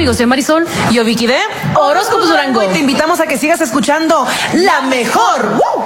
amigos de Marisol. Yo, Vicky de Horóscopos Durango. Y te invitamos a que sigas escuchando La Mejor. ¡Woo!